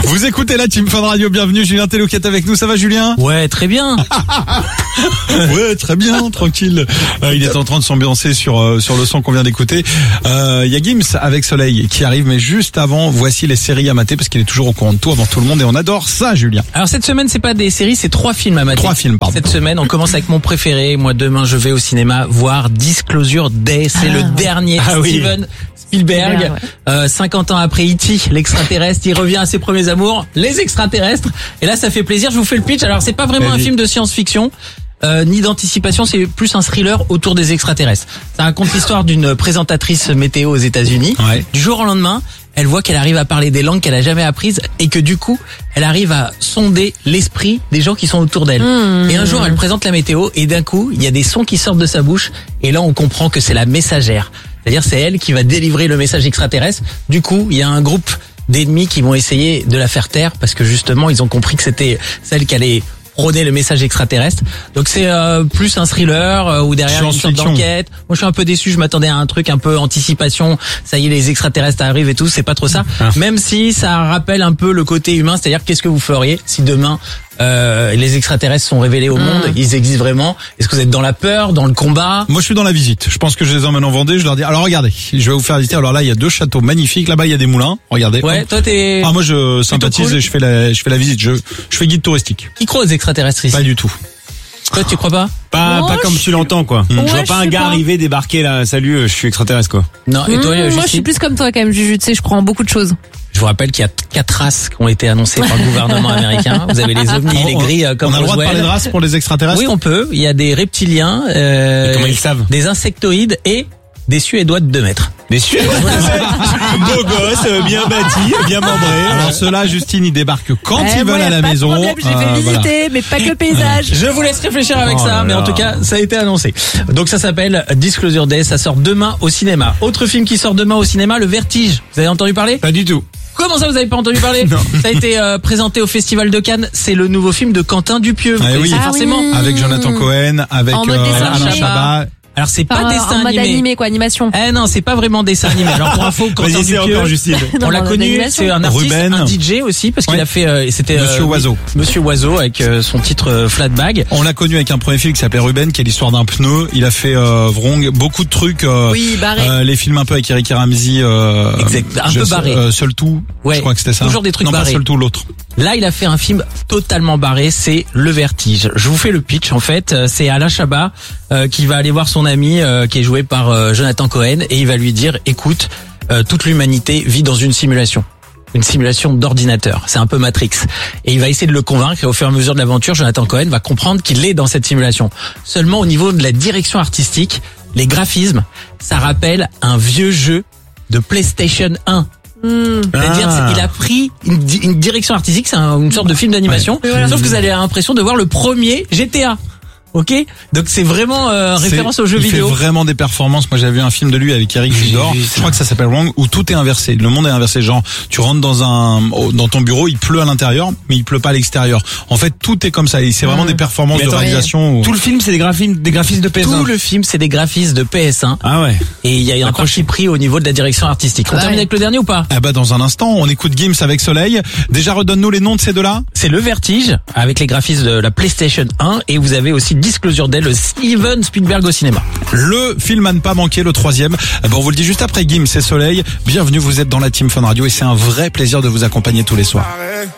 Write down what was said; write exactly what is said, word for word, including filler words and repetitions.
Vous écoutez la Team Fun Radio, bienvenue, Julien Tello qui est avec nous, ça va Julien? Ouais, très bien. Ouais, très bien, tranquille. Euh, il est en train de s'ambiancer sur euh, sur le son qu'on vient d'écouter. Euh, il y a Gims avec Soleil qui arrive, mais juste avant, voici les séries à mater parce qu'il est toujours au courant de tout avant tout le monde et on adore ça, Julien. Alors cette semaine, c'est pas des séries, c'est trois films à mater. Trois films, pardon. Cette semaine, on commence avec mon préféré. Moi, demain, je vais au cinéma voir Disclosure Day. C'est ah, le dernier ah, Steven oui. Spielberg. Bien, ouais. euh, cinquante ans après E T, l'extraterrestre, il revient à ses premiers amours, les extraterrestres. Et là, ça fait plaisir. Je vous fais le pitch. Alors, c'est pas vraiment Vas-y. un film de science-fiction. Euh, ni d'anticipation, c'est plus un thriller autour des extraterrestres. Ça raconte l'histoire d'une présentatrice météo aux États-Unis. Ouais. Du jour au lendemain, elle voit qu'elle arrive à parler des langues qu'elle a jamais apprises et que du coup, elle arrive à sonder l'esprit des gens qui sont autour d'elle. Mmh. Et un jour, elle présente la météo et d'un coup, il y a des sons qui sortent de sa bouche et là, on comprend que c'est la messagère. C'est-à-dire, c'est elle qui va délivrer le message extraterrestre. Du coup, il y a un groupe d'ennemis qui vont essayer de la faire taire parce que justement, ils ont compris que c'était celle qui allait prôner le message extraterrestre. Donc c'est euh, plus un thriller euh, où derrière une sorte d'enquête. Moi je suis un peu déçu, je m'attendais à un truc un peu anticipation. Ça y est, les extraterrestres arrivent et tout, c'est pas trop ça. Ah. Même si ça rappelle un peu le côté humain, c'est-à-dire qu'est-ce que vous feriez si demain euh, les extraterrestres sont révélés au mmh. monde, ils existent vraiment. Est-ce que vous êtes dans la peur, dans le combat? Moi je suis dans la visite. Je pense que je les emmène en Vendée, je leur dis alors regardez, je vais vous faire visiter. Alors là il y a deux châteaux magnifiques, là-bas il y a des moulins, regardez. Ouais, toi t'es Ah moi je sympathise cool. et je fais la je fais la visite, je je fais guide touristique. Qui croit aux extraterrestres ici? Pas du tout. Toi, tu crois pas? Pas, moi, pas comme je... tu l'entends, quoi. Ouais, je vois pas un gars pas. arriver, débarquer là, salut, je suis extraterrestre, quoi. Non, et toi, mmh, moi, je suis plus comme toi, quand même, Juju, tu sais, je crois en beaucoup de choses. Je vous rappelle qu'il y a quatre races qui ont été annoncées par le gouvernement américain. Vous avez les ovnis et les grilles comme On a le droit Roswell. de parler de races pour les extraterrestres? Oui, on peut. Il y a des reptiliens, euh, comment ils savent? Des insectoïdes et des Suédois de deux mètres. Des Suédois beau gosse, bien bâti, bien membré. Alors ceux-là, Justine, ils débarquent quand eh, ils veulent à la pas maison. De problème, je les fais euh, visiter, voilà. mais pas que le paysage. Je vous laisse réfléchir avec oh ça, mais en tout cas, ça a été annoncé. Donc ça s'appelle Disclosure Day, ça sort demain au cinéma. Autre film qui sort demain au cinéma, Le Vertige. Vous avez entendu parler? Pas du tout. Comment ça, vous avez pas entendu parler? Non. Ça a été euh, présenté au Festival de Cannes. C'est le nouveau film de Quentin Dupieux. Vous ah oui. ah forcément. Oui. Avec Jonathan Cohen, avec en mode euh, Alain Chabat. Alors c'est pas Par, dessin en mode animé. animé quoi, animation. Eh non, c'est pas vraiment dessin animé. Alors pour info, Quentin Dupieux, encore, Justine. on l'a connu, c'est un artiste, Ruben. un D J aussi parce qu'il ouais. a fait euh, c'était Monsieur euh, Oiseau. Monsieur Oiseau avec euh, son titre euh, Flatbag. On l'a connu avec un premier film qui s'appelait Ruben, qui est l'histoire d'un pneu. Il a fait euh, Vrong, beaucoup de trucs. Euh, oui, barré. Euh, les films un peu avec Eric et Ramsey. Euh, exact, un je, peu barré. Euh, Seul tout. Ouais. Je crois que c'était ça. Toujours des trucs non, barrés. Non, pas Seul tout, l'autre. Là, il a fait un film totalement barré, c'est Le Vertige. Je vous fais le pitch, en fait. C'est Alain Chabat euh, qui va aller voir son ami, euh, qui est joué par euh, Jonathan Cohen, et il va lui dire, écoute, euh, toute l'humanité vit dans une simulation. Une simulation d'ordinateur. C'est un peu Matrix. Et il va essayer de le convaincre, et au fur et à mesure de l'aventure, Jonathan Cohen va comprendre qu'il est dans cette simulation. Seulement, au niveau de la direction artistique, les graphismes, ça rappelle un vieux jeu de PlayStation un. Mmh. C'est-à-dire, ah. il a pris une, une direction artistique, c'est un, une sorte de film d'animation, ouais. Voilà. Sauf que vous avez l'impression de voir le premier G T A. Ok, donc c'est vraiment euh, référence aux jeux il vidéo. Il fait vraiment des performances. Moi, j'avais vu un film de lui avec Eric Judor. Je crois que ça s'appelle Wrong, où tout est inversé. Le monde est inversé. Genre, tu rentres dans un dans ton bureau, il pleut à l'intérieur, mais il pleut pas à l'extérieur. En fait, tout est comme ça. Et c'est vraiment mmh. des performances mais de attends, réalisation. Où... Tout le film, c'est des graphismes, des graphismes de P S un. Tout le film, c'est des graphismes de P S un. Ah ouais. Et il y a un parti pris au niveau de la direction artistique. On ah termine ouais. avec le dernier ou pas? Ah bah dans un instant, on écoute Gims avec Soleil. Déjà, redonne-nous les noms de ces deux-là. C'est Le Vertige avec les graphismes de la PlayStation un, et vous avez aussi Disclosure Day, le Steven Spielberg au cinéma. Le film à ne pas manquer, le troisième. Eh ben, on vous le dit juste après Gims et Soleil. Bienvenue, vous êtes dans la Team Fun Radio et c'est un vrai plaisir de vous accompagner tous les soirs.